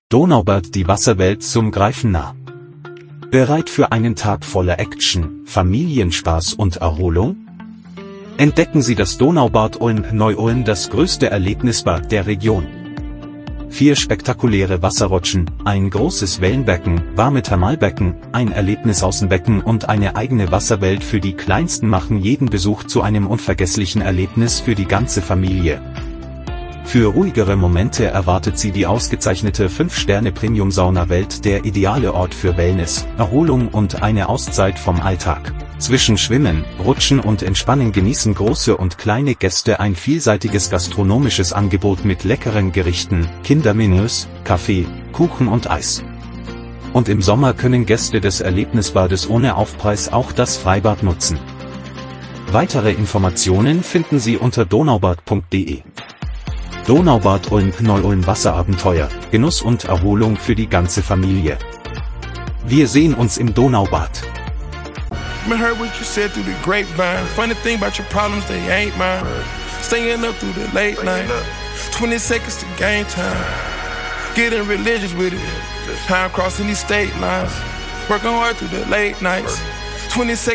Donaubad, die Wasserwelt zum Greifen nah. Bereit für einen Tag voller Action, Familienspaß und Erholung? Entdecken Sie das Donaubad Ulm-Neu-Ulm, das größte Erlebnisbad der Region. 4 spektakuläre Wasserrutschen, ein großes Wellenbecken, warme Thermalbecken, ein Erlebnisaußenbecken und eine eigene Wasserwelt für die Kleinsten machen jeden Besuch zu einem unvergesslichen Erlebnis für die ganze Familie. Für ruhigere Momente erwartet Sie die ausgezeichnete 5-Sterne-Premium-Sauna-Welt, der ideale Ort für Wellness, Erholung und eine Auszeit vom Alltag. Zwischen Schwimmen, Rutschen und Entspannen genießen große und kleine Gäste ein vielseitiges gastronomisches Angebot mit leckeren Gerichten, Kindermenüs, Kaffee, Kuchen und Eis. Und im Sommer können Gäste des Erlebnisbades ohne Aufpreis auch das Freibad nutzen. Weitere Informationen finden Sie unter donaubad.de. Donaubad Ulm-Neu-Ulm, Wasserabenteuer, Genuss und Erholung für die ganze Familie. Wir sehen uns im Donaubad. I heard what you said through the grapevine. Funny thing about your problems, they ain't mine. Staying up through the late night. 20 seconds to game time. Getting religious with it. Time crossing these state lines. Working hard through the late nights. 20 seconds.